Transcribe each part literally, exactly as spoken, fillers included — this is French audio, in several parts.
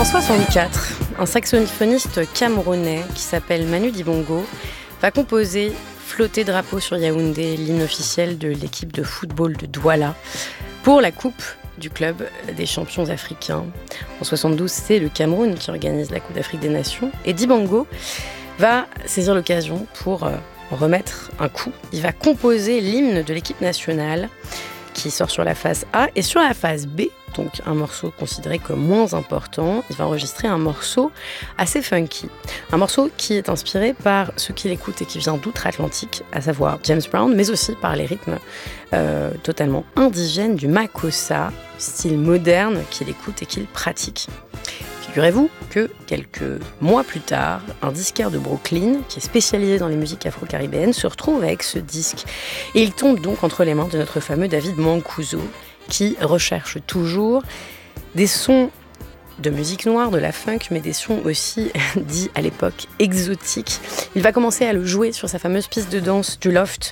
soixante-quatre, un saxophoniste camerounais qui s'appelle Manu Dibango va composer Flotter drapeau sur Yaoundé, l'hymne officiel de l'équipe de football de Douala, pour la Coupe du club des champions africains. En soixante-douze, c'est le Cameroun qui organise la Coupe d'Afrique des Nations. Et Dibango va saisir l'occasion pour euh, remettre un coup. Il va composer l'hymne de l'équipe nationale qui sort sur la phase A. Et sur la phase B, donc un morceau considéré comme moins important, il va enregistrer un morceau assez funky. Un morceau qui est inspiré par ce qu'il écoute et qui vient d'outre-Atlantique, à savoir James Brown, mais aussi par les rythmes euh, totalement indigènes du makossa, style moderne qu'il écoute et qu'il pratique. Figurez-vous que quelques mois plus tard, un disquaire de Brooklyn, qui est spécialisé dans les musiques afro-caribéennes, se retrouve avec ce disque. Et il tombe donc entre les mains de notre fameux David Mancuso, qui recherche toujours des sons de musique noire, de la funk, mais des sons aussi dits à l'époque exotiques. Il va commencer à le jouer sur sa fameuse piste de danse du Loft,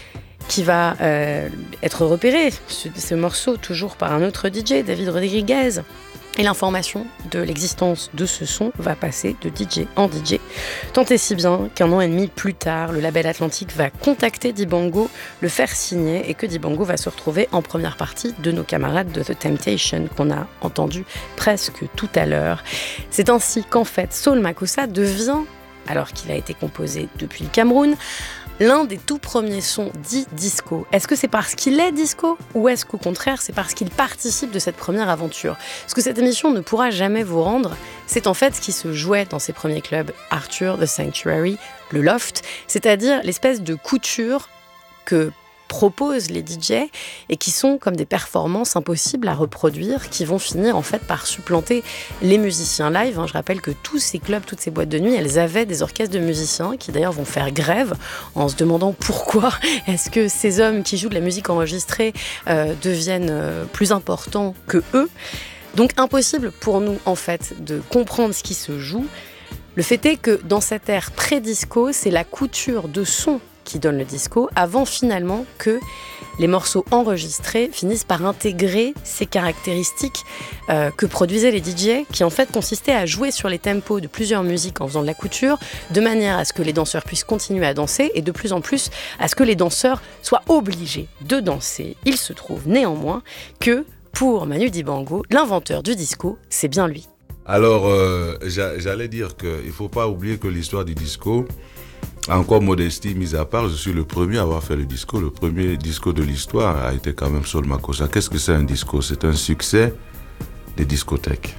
qui va euh, être repéré, ce, ce morceau, toujours par un autre D J, David Rodriguez. Et l'information de l'existence de ce son va passer de D J en D J. Tant et si bien qu'un an et demi plus tard, le label Atlantique va contacter Dibango, le faire signer, et que Dibango va se retrouver en première partie de nos camarades de The Temptation qu'on a entendu presque tout à l'heure. C'est ainsi qu'en fait, Soul Makossa devient, alors qu'il a été composé depuis le Cameroun, l'un des tout premiers sons dits disco. Est-ce que c'est parce qu'il est disco ou est-ce qu'au contraire c'est parce qu'il participe de cette première aventure ? Ce que cette émission ne pourra jamais vous rendre, c'est en fait ce qui se jouait dans ces premiers clubs, Arthur, The Sanctuary, le Loft, c'est-à-dire l'espèce de couture que proposent les D J et qui sont comme des performances impossibles à reproduire, qui vont finir en fait par supplanter les musiciens live. Je rappelle que tous ces clubs, toutes ces boîtes de nuit, elles avaient des orchestres de musiciens qui d'ailleurs vont faire grève en se demandant pourquoi est-ce que ces hommes qui jouent de la musique enregistrée euh, deviennent euh, plus importants que eux. Donc impossible pour nous en fait de comprendre ce qui se joue. Le fait est que dans cette ère pré-disco, c'est la couture de son qui donne le disco, avant finalement que les morceaux enregistrés finissent par intégrer ces caractéristiques euh, que produisaient les D J, qui en fait consistaient à jouer sur les tempos de plusieurs musiques en faisant de la couture, de manière à ce que les danseurs puissent continuer à danser, et de plus en plus à ce que les danseurs soient obligés de danser. Il se trouve néanmoins que, pour Manu Dibango, l'inventeur du disco, c'est bien lui. Alors, euh, j'allais dire qu'il ne faut pas oublier que l'histoire du disco, encore modestie mise à part, je suis le premier à avoir fait le disco. Le premier disco de l'histoire a été quand même Soul Makossa. Qu'est-ce que c'est un disco ? C'est un succès des discothèques.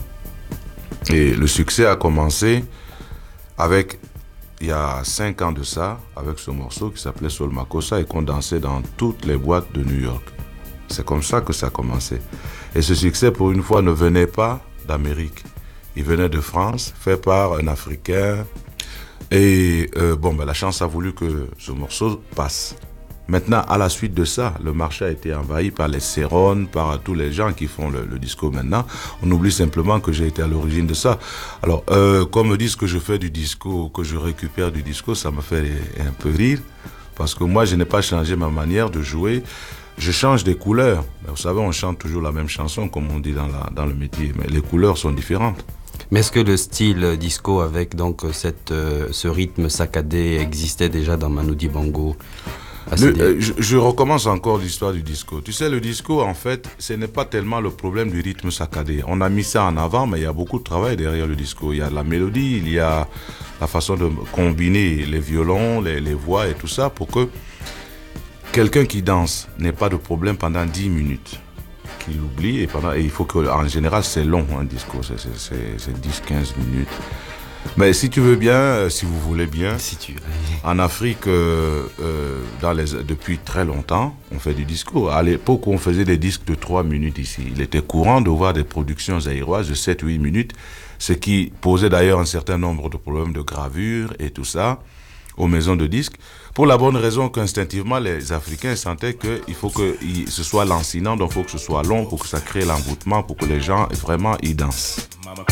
Et le succès a commencé avec, il y a cinq ans de ça, avec ce morceau qui s'appelait Soul Makossa et qu'on dansait dans toutes les boîtes de New York. C'est comme ça que ça a commencé. Et ce succès, pour une fois, ne venait pas d'Amérique. Il venait de France, fait par un Africain. Et euh, bon, ben, la chance a voulu que ce morceau passe. Maintenant, à la suite de ça, le marché a été envahi par les Cérones, par tous les gens qui font le, le disco maintenant. On oublie simplement que j'ai été à l'origine de ça. Alors, euh, qu'on me dise que je fais du disco, que je récupère du disco, ça me fait un peu rire. Parce que moi, je n'ai pas changé ma manière de jouer. Je change des couleurs. Mais vous savez, on chante toujours la même chanson, comme on dit dans, la, dans le métier. Mais les couleurs sont différentes. Mais est-ce que le style disco avec donc cette, euh, ce rythme saccadé existait déjà dans Manu Dibango ? Le, euh, je, je recommence encore l'histoire du disco. Tu sais, le disco, en fait, ce n'est pas tellement le problème du rythme saccadé. On a mis ça en avant, mais il y a beaucoup de travail derrière le disco. Il y a la mélodie, il y a la façon de combiner les violons, les, les voix et tout ça pour que quelqu'un qui danse n'ait pas de problème pendant dix minutes. Qu'il oublie et, pendant, et il faut que, en général, c'est long, un disco, c'est, c'est, c'est, c'est dix à quinze minutes. Mais si tu veux bien, si vous voulez bien, si tu... en Afrique, euh, euh, dans les, depuis très longtemps, on fait du disco. À l'époque, on faisait des disques de trois minutes ici. Il était courant de voir des productions zaïroises de sept à huit minutes, ce qui posait d'ailleurs un certain nombre de problèmes de gravure et tout ça aux maisons de disques, pour la bonne raison qu'instinctivement, les Africains sentaient qu'il faut que ce soit lancinant, donc il faut que ce soit long pour que ça crée l'envoûtement, pour que les gens vraiment y dansent.